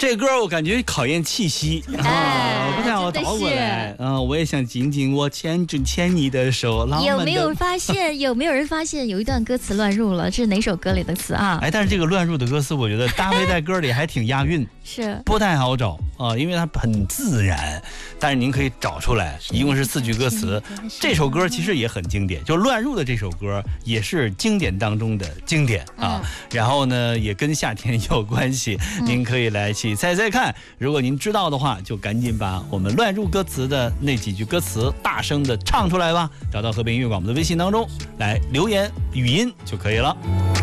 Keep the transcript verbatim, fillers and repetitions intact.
这歌我感觉考验气息啊！不让我倒过来啊！我也想紧紧握牵着牵你的手。 有没有发现？有没有人发现有一段歌词乱入了？这是哪首歌里的词啊？ 哎，但是这个乱入的歌词，我觉得搭配在歌里还挺押韵， 是不太好找啊，因为它很自然。但是您可以找出来，一共是四句歌词。这首歌其实也很经典，就乱入的这首歌也是经典当中的经典啊。嗯、然后呢，也跟夏天有关系，您可以来去猜猜看。如果您知道的话，就赶紧把我们乱入歌词的那几句歌词大声的唱出来吧。找到河北音乐广播的微信当中来留言语音就可以了。